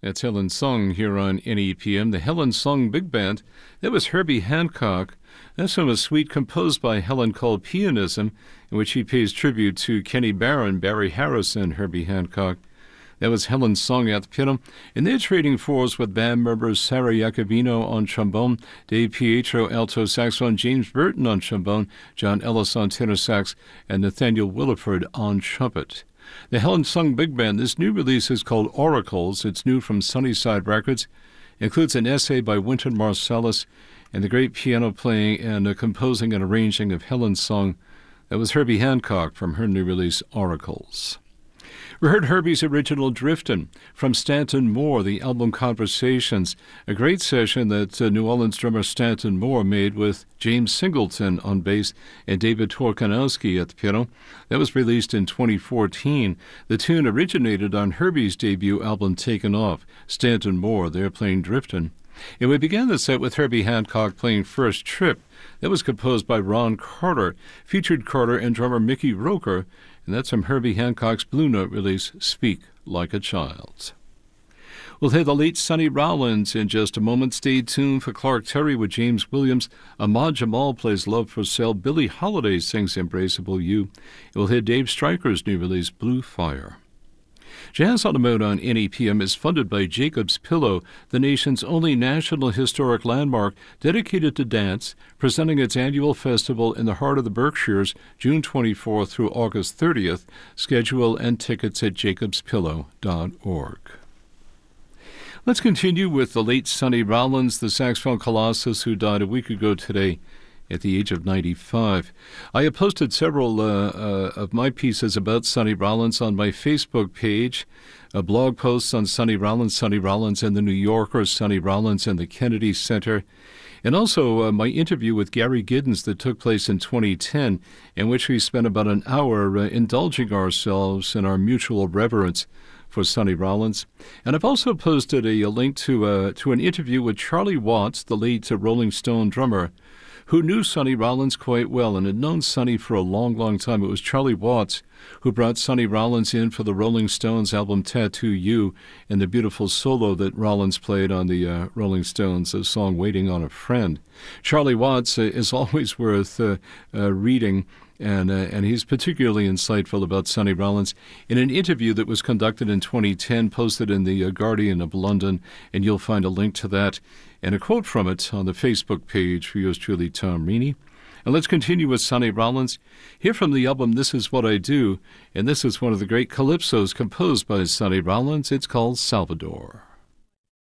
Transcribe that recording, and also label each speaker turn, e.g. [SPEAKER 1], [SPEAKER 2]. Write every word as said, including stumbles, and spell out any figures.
[SPEAKER 1] That's Helen Sung here on N E P M. The Helen Sung Big Band. That was Herbie Hancock. This one was suite composed by Helen called Pianism, in which he pays tribute to Kenny Barron, Barry Harris, and Herbie Hancock. That was Helen Sung at the piano. And they're trading fours with band members Sarah Iacovino on trombone, Dave Pietro alto saxophone, James Burton on trombone, John Ellis on tenor sax, and Nathaniel Williford on trumpet. The Helen Sung Big Band, this new release is called Oracles. It's new from Sunnyside Records. It includes an essay by Wynton Marsalis and the great piano playing and uh, composing and arranging of Helen Sung. That was Herbie Hancock from her new release, Oracles. We heard Herbie's original Driftin' from Stanton Moore, the album Conversations, a great session that uh, New Orleans drummer Stanton Moore made with James Singleton on bass and David Torkanowski at the piano. That was released in twenty fourteen. The tune originated on Herbie's debut album Taken Off, Stanton Moore, they're playing Driftin'. And we began the set with Herbie Hancock playing First Trip. That was composed by Ron Carter, featured Carter and drummer Mickey Roker, and that's from Herbie Hancock's Blue Note release, Speak Like a Child. We'll hear the late Sonny Rollins in just a moment. Stay tuned for Clark Terry with James Williams. Ahmad Jamal plays Love for Sale. Billie Holiday sings Embraceable You. We'll hear Dave Stryker's new release, Blue Fire. Jazz on the Mode on N E P M is funded by Jacob's Pillow, the nation's only national historic landmark dedicated to dance, presenting its annual festival in the heart of the Berkshires, June twenty-fourth through August thirtieth. Schedule and tickets at jacobs pillow dot org. Let's continue with the late Sonny Rollins, the saxophone colossus who died a week ago today at the age of ninety-five. I have posted several uh, uh, of my pieces about Sonny Rollins on my Facebook page, uh, blog posts on Sonny Rollins, Sonny Rollins and the New Yorker, Sonny Rollins and the Kennedy Center, and also uh, my interview with Gary Giddens that took place in twenty ten, in which we spent about an hour uh, indulging ourselves in our mutual reverence for Sonny Rollins. And I've also posted a, a link to, uh, to an interview with Charlie Watts, the late uh, Rolling Stone drummer, who knew Sonny Rollins quite well and had known Sonny for a long, long time. It was Charlie Watts who brought Sonny Rollins in for the Rolling Stones album Tattoo You and the beautiful solo that Rollins played on the uh, Rolling Stones, a song Waiting on a Friend. Charlie Watts uh, is always worth uh, uh, reading, and uh, and he's particularly insightful about Sonny Rollins. In an interview that was conducted in twenty ten, posted in the uh, Guardian of London, and you'll find a link to that and a quote from it on the Facebook page for yours truly, Tom Reaney. And let's continue with Sonny Rollins. Here from the album This Is What I Do, and this is one of the great calypsos composed by Sonny Rollins. It's called Salvador.